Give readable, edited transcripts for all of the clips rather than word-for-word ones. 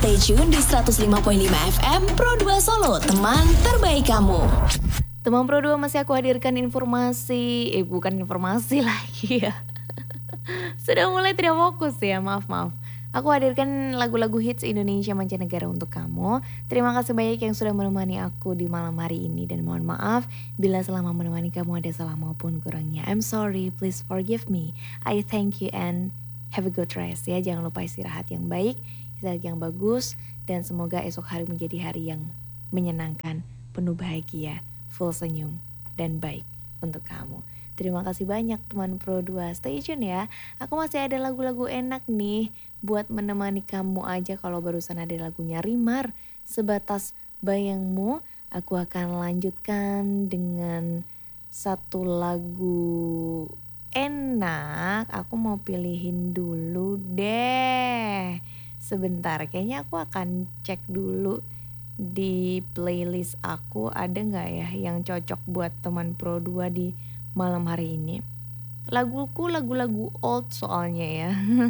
Stay tune di 105.5 FM Pro 2 Solo, teman terbaik kamu. Teman Pro 2 masih aku hadirkan informasi, bukan informasi lagi ya. Sudah mulai tidak fokus ya, maaf. Aku hadirkan lagu-lagu hits Indonesia mancanegara untuk kamu. Terima kasih banyak yang sudah menemani aku di malam hari ini. Dan mohon maaf bila selama menemani kamu ada salah maupun kurangnya. I'm sorry, please forgive me. I thank you and have a good rest ya. Jangan lupa istirahat yang baik, istirahat yang bagus. Dan semoga esok hari menjadi hari yang menyenangkan, penuh bahagia, full senyum, dan baik untuk kamu. Terima kasih banyak teman Pro 2. Stay tune ya. Aku masih ada lagu-lagu enak nih buat menemani kamu aja. Kalau barusan ada lagunya Rimar, Sebatas Bayangmu. Aku akan lanjutkan dengan satu lagu enak. Aku mau pilihin dulu deh. Sebentar, kayaknya aku akan cek dulu di playlist aku ada gak ya yang cocok buat teman Pro 2 di malam hari ini. Laguku lagu-lagu old soalnya ya.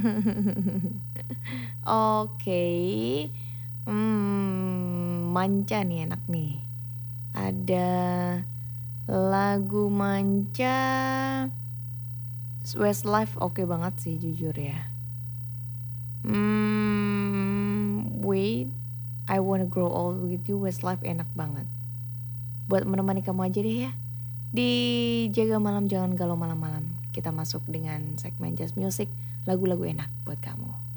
Oke. Manca nih enak nih. Ada lagu Manca Westlife oke banget sih jujur ya. Wait, I wanna grow old with you. Westlife enak banget. Buat menemani kamu aja deh ya. Di Jaga Malam Jangan Galau Malam-malam kita masuk dengan segmen Just Music, lagu-lagu enak buat kamu.